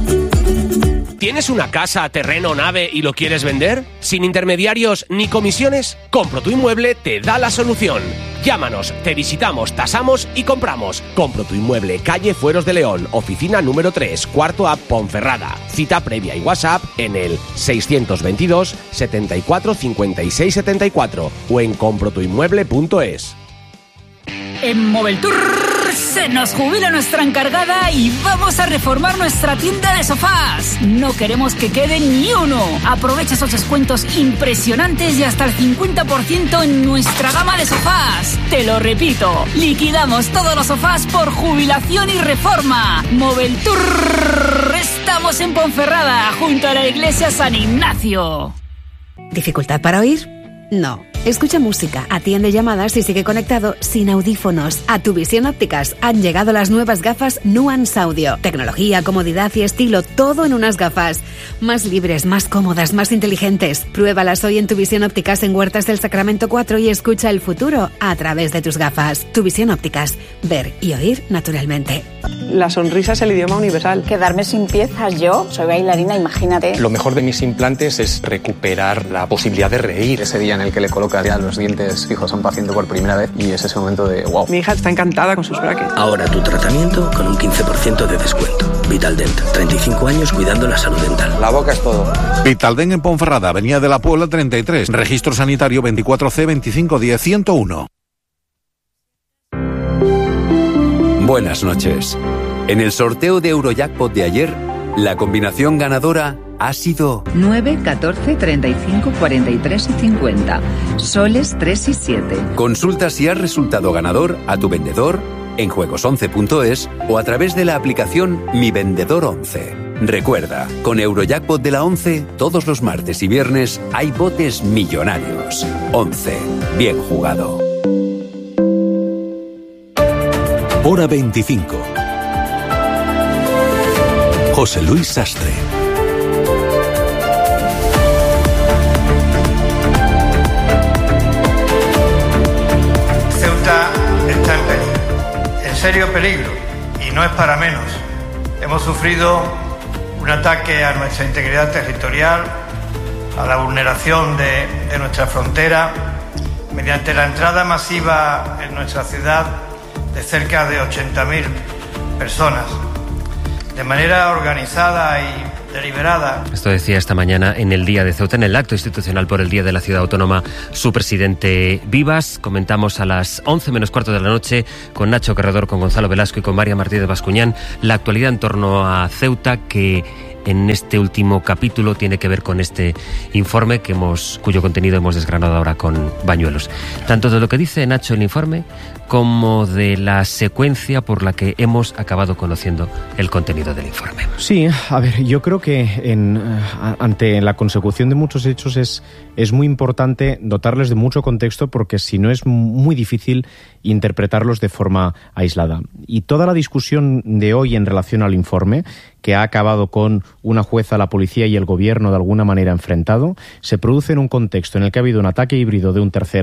¿Tienes una casa, terreno, nave y lo quieres vender? ¿Sin intermediarios ni comisiones? Compro tu Inmueble te da la solución. Llámanos, te visitamos, tasamos y compramos. Compro tu Inmueble, calle Fueros de León, oficina número tres, cuarto A, Ponferrada. Cita previa y WhatsApp en el seiscientos veintidós, setenta y cuatro, cincuenta y seis, setenta y cuatro o en compro tu inmueble punto es. En Moveltour se nos jubila nuestra encargada y vamos a reformar nuestra tienda de sofás. No queremos que quede ni uno. Aprovecha esos descuentos impresionantes y hasta el cincuenta por ciento en nuestra gama de sofás. Te lo repito, liquidamos todos los sofás por jubilación y reforma. Moveltour. Estamos en Ponferrada, junto a la iglesia San Ignacio. ¿Dificultad para oír? No. Escucha música, atiende llamadas y sigue conectado sin audífonos. A Tu Visión Ópticas han llegado las nuevas gafas Nuance Audio. Tecnología, comodidad y estilo, todo en unas gafas. Más libres, más cómodas, más inteligentes. Pruébalas hoy en Tu Visión Ópticas en Huertas del Sacramento cuatro y escucha el futuro a través de tus gafas. Tu Visión Ópticas. Ver y oír naturalmente. La sonrisa es el idioma universal. Quedarme sin piezas, yo soy bailarina, imagínate. Lo mejor de mis implantes es recuperar la posibilidad de reír. Ese día en el que le colocas ya los dientes fijos a un paciente por primera vez y es ese momento de wow. Mi hija está encantada con sus brackets. Ahora tu tratamiento con un quince por ciento de descuento. Vitaldent, treinta y cinco años cuidando la salud dental. La boca es todo. Vitaldent en Ponferrada, Avenida de la Puebla treinta y tres. Registro sanitario veinticuatro C veinticinco diez ciento uno. Buenas noches. En el sorteo de Eurojackpot de ayer, la combinación ganadora ha sido nueve, catorce, treinta y cinco, cuarenta y tres y cincuenta. Soles tres y siete. Consulta si has resultado ganador a tu vendedor en juegos once punto es o a través de la aplicación Mi Vendedor once. Recuerda, con Eurojackpot de la once, todos los martes y viernes hay botes millonarios. once. Bien jugado. Hora veinticinco. José Luis Sastre. Ceuta está en peligro, en serio peligro, y no es para menos. Hemos sufrido un ataque a nuestra integridad territorial, a la vulneración de, de nuestra frontera mediante la entrada masiva en nuestra ciudad de cerca de ochenta mil personas, de manera organizada y deliberada. Esto decía esta mañana en el Día de Ceuta, en el acto institucional por el Día de la Ciudad Autónoma, su presidente Vivas. Comentamos a las once menos cuarto de la noche con Nacho Corredor, con Gonzalo Velasco y con María Martínez Bascuñán la actualidad en torno a Ceuta, que en este último capítulo tiene que ver con este informe que hemos, cuyo contenido hemos desgranado ahora con Bañuelos. Tanto de lo que dice Nacho el informe como de la secuencia por la que hemos acabado conociendo el contenido del informe. Sí, a ver, yo creo que en, ante la consecución de muchos hechos es, es muy importante dotarles de mucho contexto, porque si no es muy difícil interpretarlos de forma aislada. Y toda la discusión de hoy en relación al informe, que ha acabado con una jueza, la policía y el gobierno de alguna manera enfrentado, se produce en un contexto en el que ha habido un ataque híbrido de un tercer